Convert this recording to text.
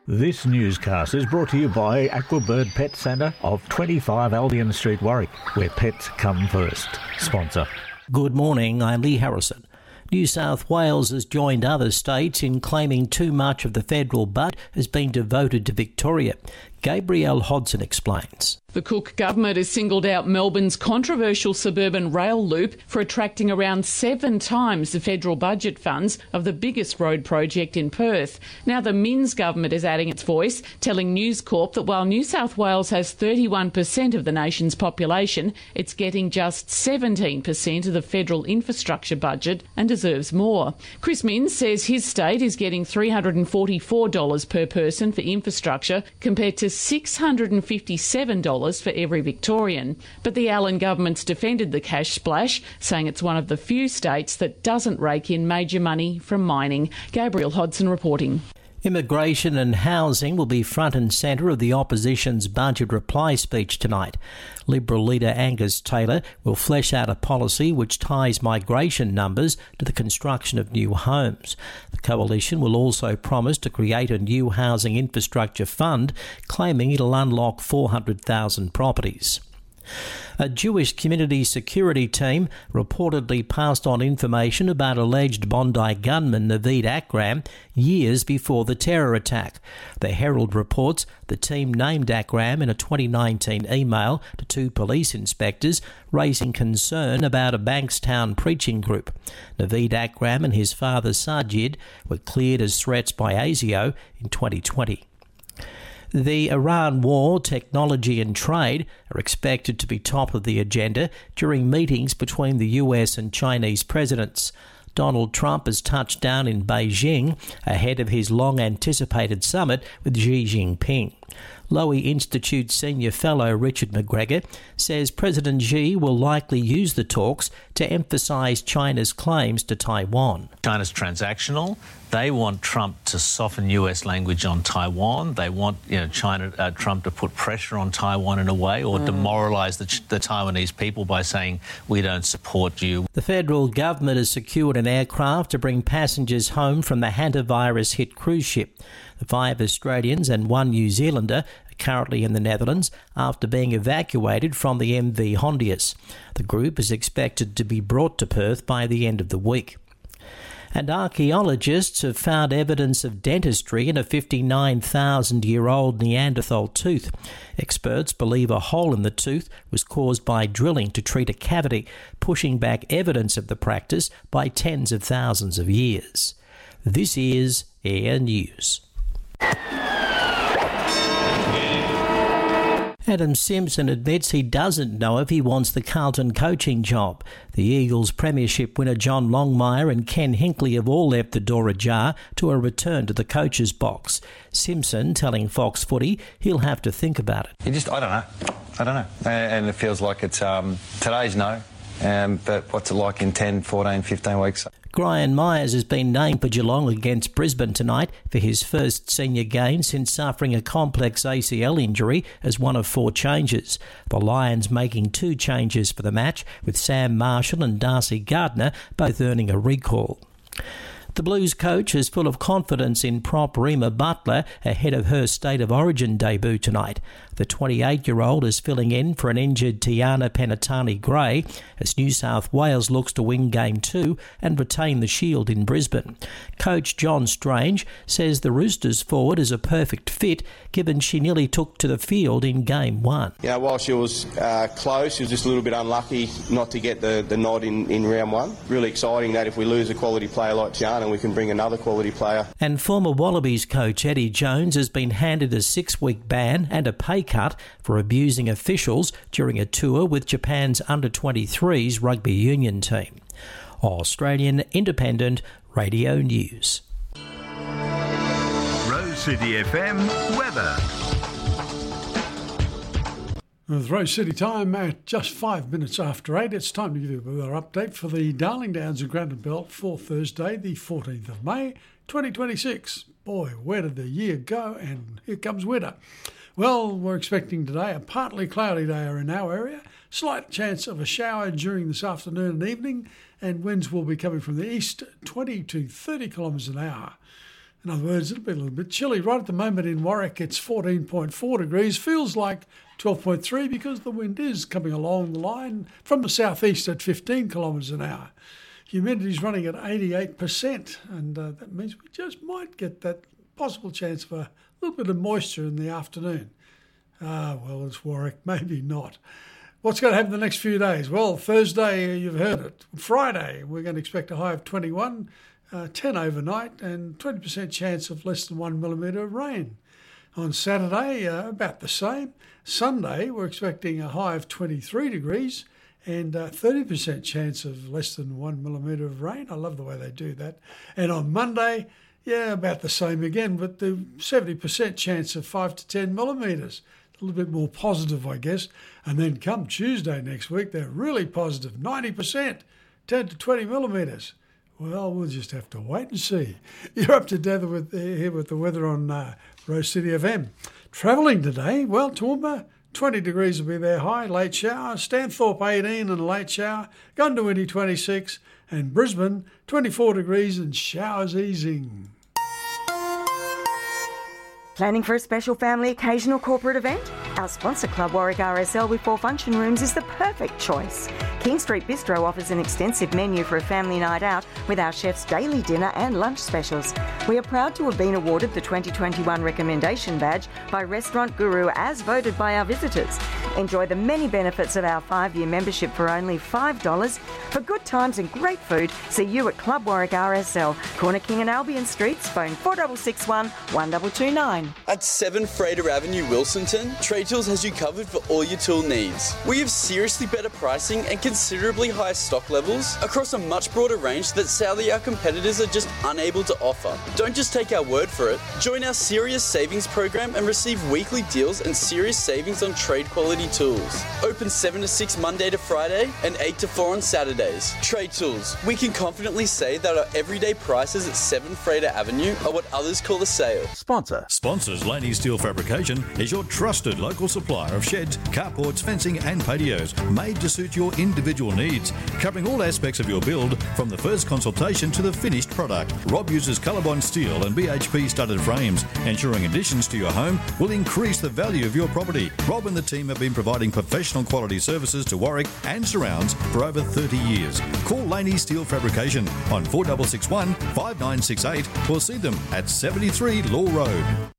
This newscast is brought to you by Aquabird Pet Centre of 25 Albion Street, Warwick, where pets come first. Sponsor. Good morning, I'm Lee Harrison. New South Wales has joined other states in claiming too much of the federal budget has been devoted to Victoria. Gabrielle Hodson explains. The Cook government has singled out Melbourne's controversial suburban rail loop for attracting around 7 times the federal budget funds of the biggest road project in Perth. Now the Minns government is adding its voice, telling News Corp that while New South Wales has 31% of the nation's population, it's getting just 17% of the federal infrastructure budget and deserves more. Chris Minns says his state is getting $344 per person for infrastructure compared to $657 for every Victorian. But the Allen government's defended the cash splash, saying it's one of the few states that doesn't rake in major money from mining. Gabrielle Hodson reporting. Immigration and housing will be front and centre of the opposition's budget reply speech tonight. Liberal leader Angus Taylor will flesh out a policy which ties migration numbers to the construction of new homes. The coalition will also promise to create a new housing infrastructure fund, claiming it'll unlock 400,000 properties. A Jewish community security team reportedly passed on information about alleged Bondi gunman Naveed Akram years before the terror attack. The Herald reports the team named Akram in a 2019 email to 2 police inspectors, raising concern about a Bankstown preaching group. Naveed Akram and his father Sajid were cleared as threats by ASIO in 2020. The Iran war, technology and trade are expected to be top of the agenda during meetings between the US and Chinese presidents. Donald Trump has touched down in Beijing ahead of his long-anticipated summit with Xi Jinping. Lowy Institute senior fellow Richard McGregor says President Xi will likely use the talks to emphasise China's claims to Taiwan. China's transactional. They want Trump to soften US language on Taiwan. They want Trump to put pressure on Taiwan in a way or demoralise the Taiwanese people by saying, we don't support you. The federal government has secured an aircraft to bring passengers home from the hantavirus-hit cruise ship. The 5 Australians and 1 New Zealander are currently in the Netherlands after being evacuated from the MV Hondius. The group is expected to be brought to Perth by the end of the week. And archaeologists have found evidence of dentistry in a 59,000-year-old Neanderthal tooth. Experts believe a hole in the tooth was caused by drilling to treat a cavity, pushing back evidence of the practice by tens of thousands of years. This is Air News. Adam Simpson admits he doesn't know if he wants the Carlton coaching job. The Eagles premiership winner John Longmire and Ken Hinkley have all left the door ajar to a return to the coach's box. Simpson telling Fox Footy he'll have to think about it. I don't know. And it feels like it's today's no, but what's it like in 10, 14, 15 weeks? Brian Myers has been named for Geelong against Brisbane tonight for his first senior game since suffering a complex ACL injury as one of 4 changes. The Lions making 2 changes for the match, with Sam Marshall and Darcy Gardner both earning a recall. The Blues coach is full of confidence in prop Rima Butler ahead of her State of Origin debut tonight. The 28-year-old is filling in for an injured Tiana Penatani-Gray as New South Wales looks to win Game 2 and retain the Shield in Brisbane. Coach John Strange says the Roosters forward is a perfect fit given she nearly took to the field in Game 1. Yeah, while she was close, she was just a little bit unlucky not to get the nod in round 1. Really exciting that if we lose a quality player like Tiana, we can bring another quality player. And former Wallabies coach Eddie Jones has been handed a 6-week ban and a pay cut for abusing officials during a tour with Japan's under-23s rugby union team. Australian Independent Radio News. Rose City FM weather. With Rose City time at just 5 minutes after 8, it's time to give you a weather update for the Darling Downs and Granite Belt for Thursday, the 14th of May, 2026. Boy, where did the year go? And here comes winter. Well, we're expecting today a partly cloudy day in our area, slight chance of a shower during this afternoon and evening, and winds will be coming from the east, 20 to 30 kilometres an hour. In other words, it'll be a little bit chilly. Right at the moment in Warwick, it's 14.4 degrees. Feels like 12.3 because the wind is coming along the line from the southeast at 15 kilometres an hour. Humidity's running at 88%, and that means we just might get that possible chance of a little bit of moisture in the afternoon. Well, it's Warwick, maybe not. What's going to happen the next few days? Well, Thursday, you've heard it. Friday, we're going to expect a high of 21, 10 overnight, and 20% chance of less than 1 millimetre of rain. On Saturday, about the same. Sunday, we're expecting a high of 23 degrees and 30% chance of less than 1 millimetre of rain. I love the way they do that. And on Monday, about the same again, but the 70% chance of 5 to 10 millimetres. A little bit more positive, I guess. And then come Tuesday next week, they're really positive, 90%, 10 to 20 millimetres. Well, we'll just have to wait and see. You're up to date here with the weather on Rose City FM. Travelling today, well, Toowoomba, 20 degrees will be their high, late shower. Stanthorpe, 18 and a late shower. Goondiwindi, 26. And Brisbane, 24 degrees and showers easing. Planning for a special family occasion or corporate event? Our sponsor, Club Warwick RSL with 4 function rooms, is the perfect choice. King Street Bistro offers an extensive menu for a family night out with our chef's daily dinner and lunch specials. We are proud to have been awarded the 2021 Recommendation Badge by Restaurant Guru as voted by our visitors. Enjoy the many benefits of our 5-year membership for only $5. For good times and great food, see you at Club Warwick RSL, Corner King and Albion Streets, phone 4661 1229. At 7 Frater Avenue, Wilsonton, Trade Tools has you covered for all your tool needs. We have seriously better pricing and considerably higher stock levels across a much broader range that sadly our competitors are just unable to offer. Don't just take our word for it. Join our Serious Savings program and receive weekly deals and serious savings on trade quality tools. Open 7 to 6 Monday to Friday and 8 to 4 on Saturdays. Trade Tools. We can confidently say that our everyday prices at 7 Frater Avenue are what others call a sale. Sponsors Laney Steel Fabrication is your trusted local supplier of sheds, carports, fencing and patios made to suit your individual needs, covering all aspects of your build from the first consultation to the finished product. Rob uses Colorbond steel and BHP studded frames, ensuring additions to your home will increase the value of your property. Rob and the team have been providing professional quality services to Warwick and surrounds for over 30 years. Call Laney Steel Fabrication on 4661 5968 or see them at 73 Law Road.